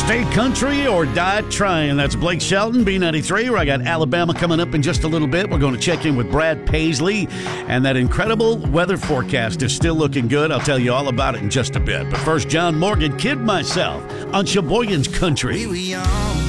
Stay country or die trying. That's Blake Shelton, B93, where I got Alabama coming up in just a little bit. We're going to check in with Brad Paisley, and that incredible weather forecast is still looking good. I'll tell you all about it in just a bit. But first, John Morgan, Kid Myself on Sheboygan's Country.